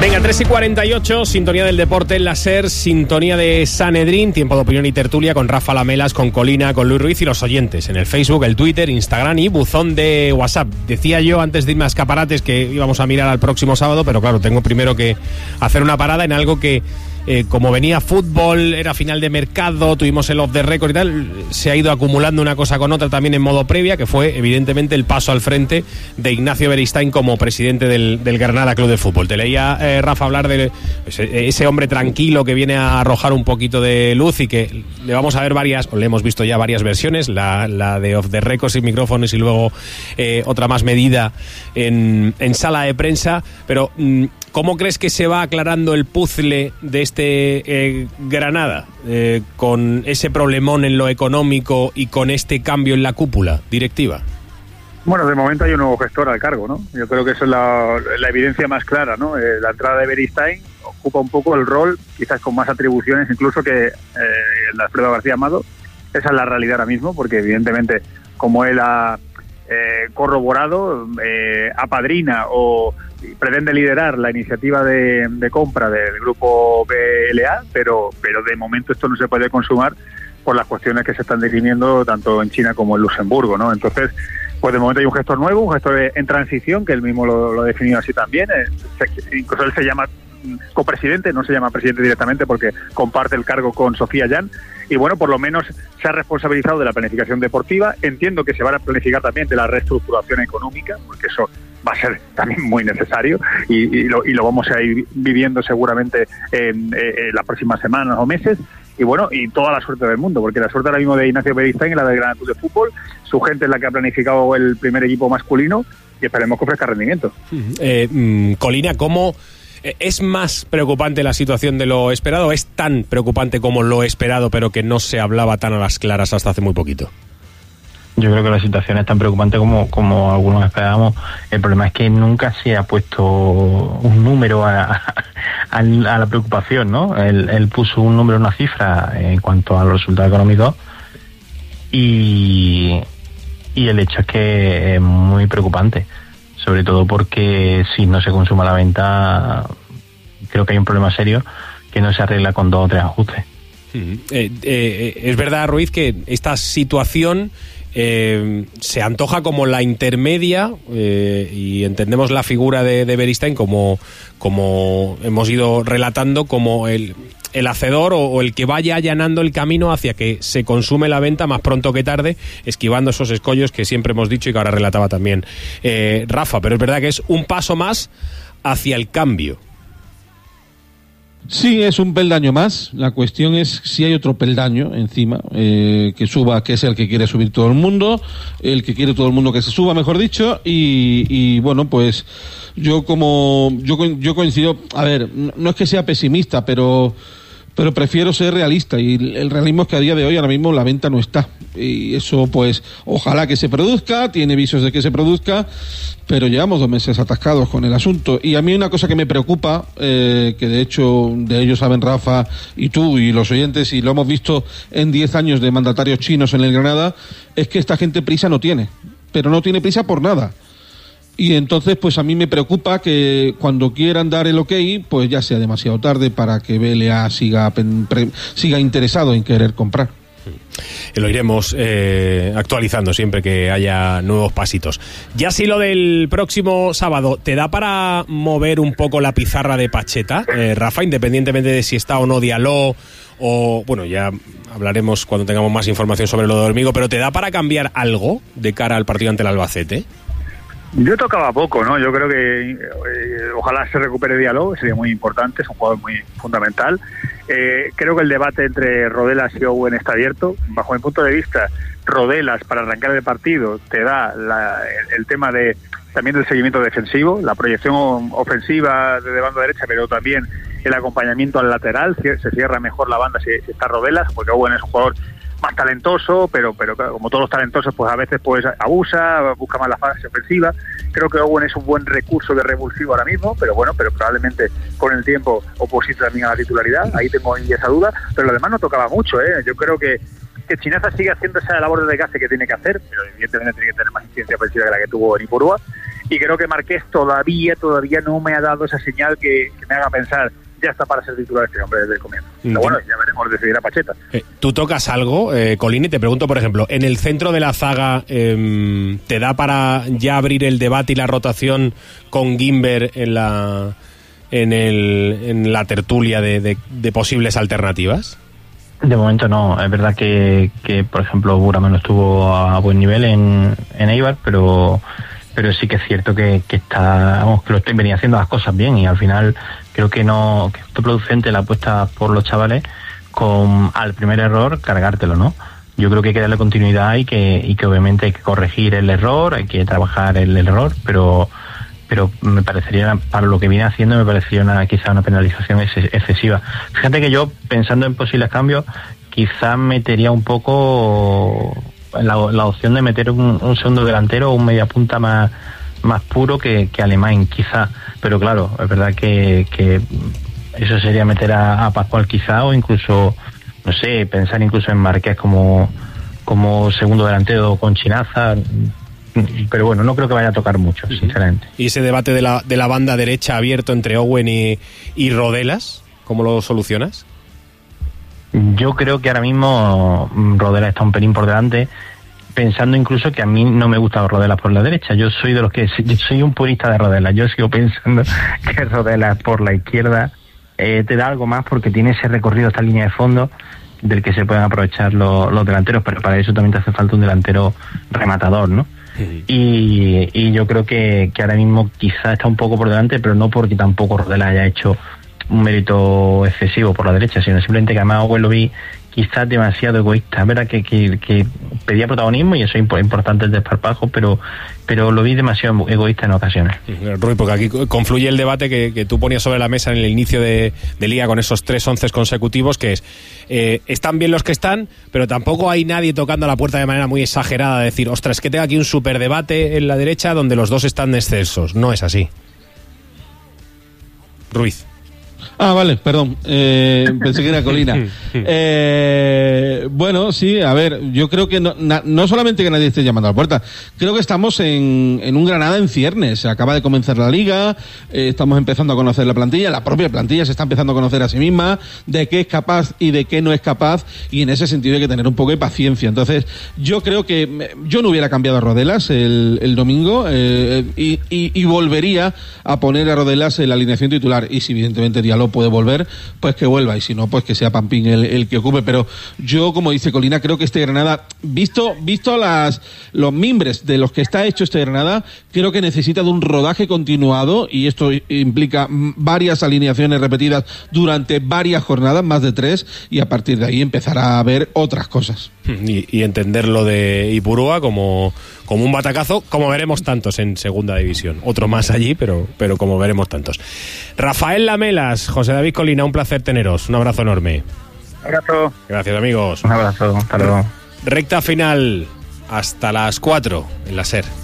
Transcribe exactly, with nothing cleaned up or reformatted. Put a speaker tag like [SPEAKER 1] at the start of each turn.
[SPEAKER 1] Venga, tres y cuarenta y ocho, sintonía del deporte en la SER, sintonía de Sanedrín, tiempo de opinión y tertulia con Rafa Lamelas, con Colina, con Luis Ruiz y los oyentes en el Facebook, el Twitter, Instagram y buzón de WhatsApp. Decía yo antes de irme a escaparates que íbamos a mirar al próximo sábado, pero claro, tengo primero que hacer una parada en algo que, eh, como venía fútbol, era final de mercado, tuvimos el off the record y tal, se ha ido acumulando una cosa con otra también en modo previa, que fue evidentemente el paso al frente de Ignacio Beristain como presidente del, del Granada Club de Fútbol. Te leía eh, Rafa hablar de ese, ese hombre tranquilo que viene a arrojar un poquito de luz y que le vamos a ver varias, o le hemos visto ya varias versiones, la, la de off the record sin micrófonos y luego eh, otra más medida en, en sala de prensa, pero mm, ¿cómo crees que se va aclarando el puzzle de este eh, Granada eh, con ese problemón en lo económico y con este cambio en la cúpula directiva?
[SPEAKER 2] Bueno, de momento hay un nuevo gestor al cargo, ¿no? Yo creo que eso es la, la evidencia más clara, ¿no? Eh, la entrada de Beristain ocupa un poco el rol, quizás con más atribuciones incluso que eh, el de Alfredo García Amado. Esa es la realidad ahora mismo, porque evidentemente como él ha eh, corroborado, eh, apadrina o pretende liderar la iniciativa de, de compra del grupo B L A, pero, pero de momento esto no se puede consumar por las cuestiones que se están definiendo tanto en China como en Luxemburgo, ¿no? Entonces, pues de momento hay un gestor nuevo, un gestor en transición, que él mismo lo, lo ha definido así también. Eh, incluso él se llama copresidente, no se llama presidente directamente porque comparte el cargo con Sofía Jan. Y bueno, por lo menos se ha responsabilizado de la planificación deportiva. Entiendo que se va a planificar también de la reestructuración económica, porque eso va a ser también muy necesario y, y, lo, y lo vamos a ir viviendo seguramente en, en las próximas semanas o meses. Y bueno, y toda la suerte del mundo, porque la suerte ahora mismo de Ignacio Beristain y la del Granada Club de Fútbol, su gente es la que ha planificado el primer equipo masculino y esperemos que ofrezca rendimiento.
[SPEAKER 1] Eh, mm, Colina, ¿cómo es más preocupante la situación de lo esperado? ¿Es tan preocupante como lo esperado, pero que no se hablaba tan a las claras hasta hace muy poquito?
[SPEAKER 3] Yo creo que la situación es tan preocupante como, como algunos esperábamos. El problema es que nunca se ha puesto un número a, a, a la preocupación, ¿no? Él, él puso un número, una cifra en cuanto a los resultados económicos y, y el hecho es que es muy preocupante, sobre todo porque si no se consuma la venta, creo que hay un problema serio que no se arregla con dos o tres ajustes.
[SPEAKER 1] Mm, eh, eh, es verdad, Ruiz, que esta situación Eh, se antoja como la intermedia eh, y entendemos la figura de, de Beristain como, como hemos ido relatando, como el, el hacedor o, o el que vaya allanando el camino hacia que se consume la venta más pronto que tarde, esquivando esos escollos que siempre hemos dicho y que ahora relataba también eh, Rafa, pero es verdad que es un paso más hacia el cambio.
[SPEAKER 4] Sí, es un peldaño más. La cuestión es si hay otro peldaño encima eh, que suba, que es el que quiere subir todo el mundo, el que quiere todo el mundo que se suba, mejor dicho, y, y bueno, pues yo como yo yo coincido. A ver, no es que sea pesimista, pero pero prefiero ser realista, y el realismo es que a día de hoy ahora mismo la venta no está, y eso pues ojalá que se produzca, tiene visos de que se produzca, pero llevamos dos meses atascados con el asunto. Y a mí una cosa que me preocupa, eh, que de hecho de ello saben Rafa y tú y los oyentes, y lo hemos visto en diez años de mandatarios chinos en el Granada, es que esta gente prisa no tiene, pero no tiene prisa por nada. Y entonces pues a mí me preocupa que cuando quieran dar el ok, pues ya sea demasiado tarde para que B L A siga, pre, siga interesado en querer comprar.
[SPEAKER 1] Lo iremos eh, actualizando siempre que haya nuevos pasitos. Ya si lo del próximo sábado, ¿te da para mover un poco la pizarra de Pacheta, eh, Rafa, independientemente de si está o no Diallo? O, bueno, ya hablaremos cuando tengamos más información sobre lo de Hormigo, pero ¿te da para cambiar algo de cara al partido ante el Albacete?
[SPEAKER 2] Yo tocaba poco, ¿no? Yo creo que eh, ojalá se recupere Diallo, sería muy importante, es un jugador muy fundamental. Eh, creo que el debate entre Rodelas y Owen está abierto. Bajo mi punto de vista, Rodelas, para arrancar el partido, te da la, el, el tema de también del seguimiento defensivo, la proyección ofensiva de banda derecha, pero también el acompañamiento al lateral. Se cierra mejor la banda si, si está Rodelas, porque Owen es un jugador más talentoso, pero pero como todos los talentosos, pues a veces pues abusa, busca más la fase ofensiva. Creo que Owen es un buen recurso de revulsivo ahora mismo, pero bueno, pero probablemente con el tiempo oposite también a la titularidad. Ahí tengo esa duda, pero lo demás no tocaba mucho, ¿eh? Yo creo que que Chinaza sigue haciendo esa labor de desgaste que tiene que hacer, pero evidentemente tiene que tener más incidencia ofensiva que la que tuvo en Ipurúa. y creo que Marqués todavía, todavía no me ha dado esa señal que, que me haga pensar, ya está para ser titular este hombre desde el comienzo. Pero bueno, ya veremos, decidirá Pacheta.
[SPEAKER 1] Eh, ¿Tú tocas algo, eh, Colín? Y te pregunto, por ejemplo, ¿en el centro de la zaga eh, te da para ya abrir el debate y la rotación con Guimber en la en, el, en la tertulia de, de, de posibles alternativas?
[SPEAKER 3] De momento no. Es verdad que, que por ejemplo, Burama no estuvo a buen nivel en, en Eibar, pero... pero sí que es cierto que, que está, vamos, que lo estoy venía haciendo las cosas bien, y al final creo que no, que es producente la apuesta por los chavales con al primer error cargártelo, ¿no? Yo creo que hay que darle continuidad y que, y que obviamente hay que corregir el error, hay que trabajar el error, pero pero me parecería, para lo que viene haciendo, me parecería una, quizá una penalización excesiva. Fíjate que yo, pensando en posibles cambios, quizás metería un poco La, la opción de meter un, un segundo delantero o un mediapunta más más puro que, que Alemán, quizá, pero claro, es verdad que, que eso sería meter a, a Pascual quizá, o incluso, no sé, pensar incluso en Marqués como como segundo delantero con Chinaza, pero bueno, no creo que vaya a tocar mucho, sinceramente.
[SPEAKER 1] ¿Y ese debate de la, de la banda derecha abierto entre Owen y, y Rodelas, cómo lo solucionas?
[SPEAKER 3] Yo creo que ahora mismo Rodela está un pelín por delante, pensando incluso que a mí no me gusta Rodela por la derecha. Yo soy de los que yo soy un purista de Rodela. Yo sigo pensando que Rodela por la izquierda eh, te da algo más, porque tiene ese recorrido, esta línea de fondo del que se pueden aprovechar los, los delanteros, pero para eso también te hace falta un delantero rematador, ¿no? Sí. Y, y yo creo que, que ahora mismo quizá está un poco por delante, pero no porque tampoco Rodela haya hecho un mérito excesivo por la derecha, sino simplemente que además Owen lo vi quizás demasiado egoísta. Es verdad que, que, que pedía protagonismo, y eso es importante, el desparpajo, pero pero lo vi demasiado egoísta en ocasiones.
[SPEAKER 1] Rui, porque aquí confluye el debate que, que tú ponías sobre la mesa en el inicio de, de Liga con esos tres once consecutivos, que es, eh, están bien los que están, pero tampoco hay nadie tocando la puerta de manera muy exagerada, de decir, ostras, es que tengo aquí un super debate en la derecha donde los dos están excesos. No es así. Ruiz.
[SPEAKER 4] Ah, vale, perdón, eh, pensé que era Colina. Eh, bueno, sí, a ver, yo creo que no, na, no solamente que nadie esté llamando a la puerta, creo que estamos en, en un Granada en ciernes. Acaba de comenzar la Liga, eh, estamos empezando a conocer la plantilla, la propia plantilla se está empezando a conocer a sí misma, de qué es capaz y de qué no es capaz, y en ese sentido hay que tener un poco de paciencia. Entonces, yo creo que me, yo no hubiera cambiado a Rodelas el, el domingo, eh, y, y, y volvería a poner a Rodelas en la alineación titular, y si evidentemente Diallo puede volver, pues que vuelva, y si no, pues que sea Pampín el, el que ocupe. Pero yo, como dice Colina, creo que este Granada, visto visto las los mimbres de los que está hecho este Granada, creo que necesita de un rodaje continuado, y esto implica varias alineaciones repetidas durante varias jornadas, más de tres, y a partir de ahí empezar a ver otras cosas.
[SPEAKER 1] Y, y entender lo de Ipurúa como, como un batacazo, como veremos tantos en segunda división. Otro más allí, pero, pero como veremos tantos. Rafael Lamelas, José David Colina, un placer teneros. Un abrazo enorme.
[SPEAKER 2] Un abrazo.
[SPEAKER 1] Gracias, amigos.
[SPEAKER 3] Un abrazo, hasta luego.
[SPEAKER 1] Recta final hasta las cuatro en la SER.